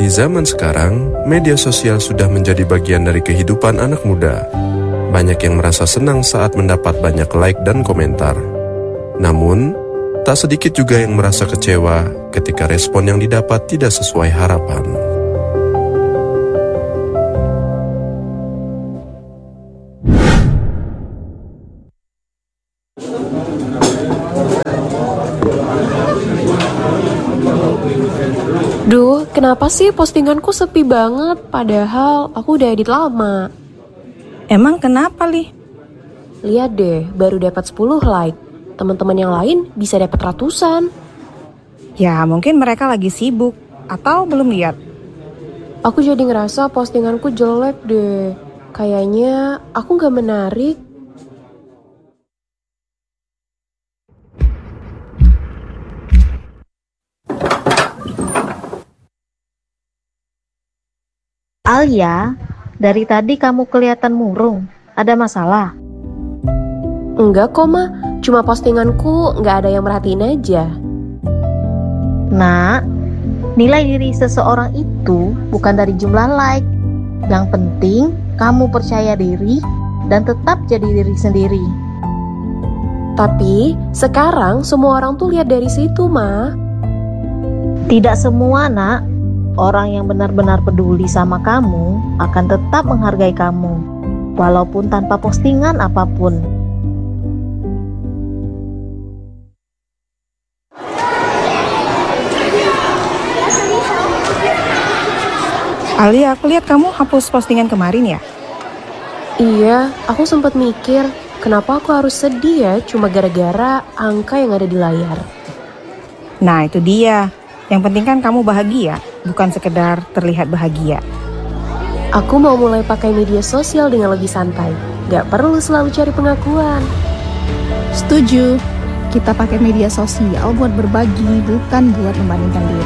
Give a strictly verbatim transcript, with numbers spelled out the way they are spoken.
Di zaman sekarang, media sosial sudah menjadi bagian dari kehidupan anak muda. Banyak yang merasa senang saat mendapat banyak like dan komentar. Namun, tak sedikit juga yang merasa kecewa ketika respon yang didapat tidak sesuai harapan. Duh, kenapa sih postinganku sepi banget? Padahal aku udah edit lama. Emang kenapa, Li? Lihat deh, baru dapat sepuluh like. Teman-teman yang lain bisa dapat ratusan. Ya, mungkin mereka lagi sibuk atau belum lihat. Aku jadi ngerasa postinganku jelek deh. Kayaknya aku gak menarik. Alia, dari tadi kamu kelihatan murung. Ada masalah? Enggak kok, Ma. Cuma postinganku gak ada yang merhatiin aja. Nak, nilai diri seseorang itu bukan dari jumlah like. Yang penting kamu percaya diri dan tetap jadi diri sendiri. Tapi sekarang semua orang tuh lihat dari situ, Ma. Tidak semua, Nak. Orang yang benar-benar peduli sama kamu akan tetap menghargai kamu, walaupun tanpa postingan apapun. Alia, aku lihat kamu hapus postingan kemarin ya? Iya, aku sempat mikir, kenapa aku harus sedih ya cuma gara-gara angka yang ada di layar. Nah, itu dia. Yang penting kan kamu bahagia, bukan sekedar terlihat bahagia. Aku mau mulai pakai media sosial dengan lebih santai. Gak perlu selalu cari pengakuan. Setuju. Kita pakai media sosial buat berbagi, bukan buat membandingkan diri.